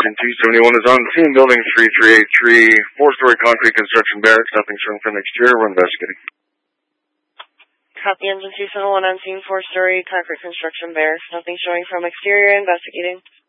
Engine 271 is on scene, building 3383, four-story concrete construction barracks, nothing shown from exterior, we're investigating. Copy, Engine 271 on scene, four-story concrete construction barracks, nothing showing from exterior, investigating.